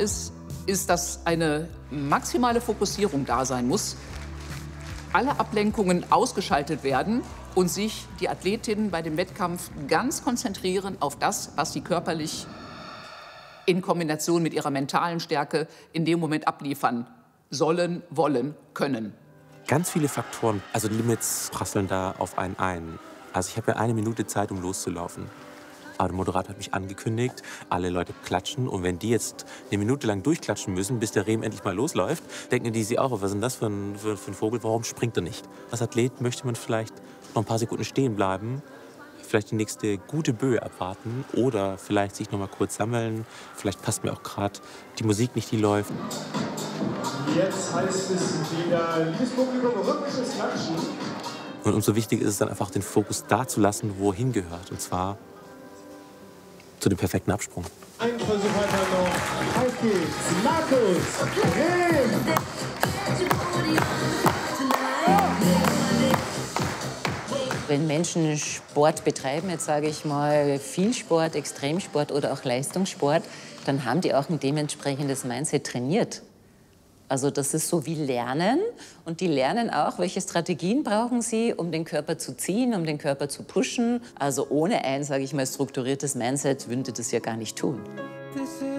ist, ist, dass eine maximale Fokussierung da sein muss, alle Ablenkungen ausgeschaltet werden und sich die Athletinnen bei dem Wettkampf ganz konzentrieren auf das, was sie körperlich in Kombination mit ihrer mentalen Stärke in dem Moment abliefern sollen, wollen, können. Ganz viele Faktoren, also Limits prasseln da auf einen ein. Also ich habe ja 1 Minute Zeit, um loszulaufen. Aber der Moderator hat mich angekündigt, alle Leute klatschen. Und wenn die jetzt 1 Minute lang durchklatschen müssen, bis der Riemen endlich mal losläuft, denken die sich auch, was ist denn das für ein Vogel, warum springt er nicht? Als Athlet möchte man vielleicht noch ein paar Sekunden stehen bleiben, vielleicht die nächste gute Böe abwarten oder vielleicht sich noch mal kurz sammeln. Vielleicht passt mir auch gerade die Musik nicht, die läuft. Jetzt heißt es wieder, liebes Publikum, rhythmisches Klatschen. Und umso wichtiger ist es dann einfach, den Fokus da zu lassen, wo er hingehört. Und zwar zu dem perfekten Absprung. Ein Versuch weiter noch. Auf geht's. Markus Rehm. Wenn Menschen Sport betreiben, jetzt sage ich mal viel Sport, Extremsport oder auch Leistungssport, dann haben die auch ein dementsprechendes Mindset trainiert. Also das ist so wie Lernen und die lernen auch, welche Strategien brauchen sie, um den Körper zu ziehen, um den Körper zu pushen. Also ohne ein, sage ich mal, strukturiertes Mindset würde das ja gar nicht tun.